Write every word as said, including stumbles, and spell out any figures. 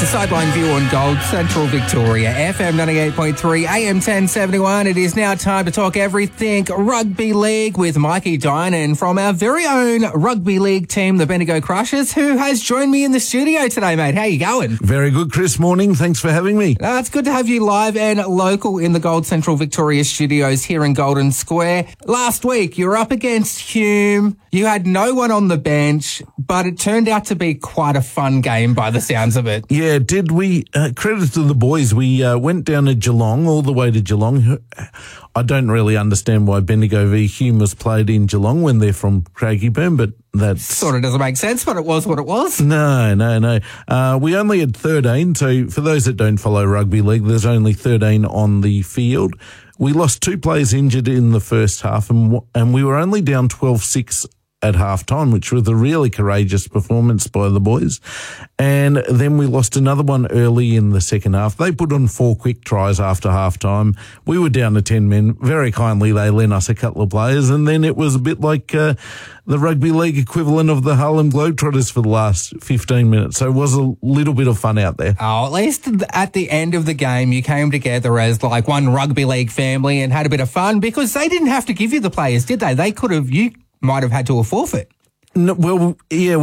to Sideline View on Gold, Central Victoria, F M ninety-eight point three, A M ten seventy-one. It is now time to talk everything rugby league with Mikey Dinan from our very own rugby league team, the Bendigo Crushers, who has joined me in the studio today, mate. How you going? Very good, Chris. Morning. Thanks for having me. Uh, it's good to have you live and local in the Gold Central Victoria studios here in Golden Square. Last week, you were up against Hume. You had no one on the bench, but it turned out to be quite a fun game by the sounds of it. Yeah, did we, uh, credit to the boys, we uh, went down to Geelong, all the way to Geelong. I don't really understand why Bendigo v Hume was played in Geelong when they're from Craigieburn, but that sort of doesn't make sense, but it was what it was. No, no, no. Uh, we only had thirteen, so for those that don't follow rugby league, there's only thirteen on the field. We lost two players injured in the first half, and and we were only down twelve six at half-time, which was a really courageous performance by the boys. And then we lost another one early in the second half. They put on four quick tries after half-time. We were down to ten men. Very kindly, they lent us a couple of players, and then it was a bit like uh, the rugby league equivalent of the Harlem Globetrotters for the last fifteen minutes. So it was a little bit of fun out there. Oh, at least at the end of the game, you came together as like one rugby league family and had a bit of fun, because they didn't have to give you the players, did they? They could have, you might have had to a forfeit. No, well, yeah,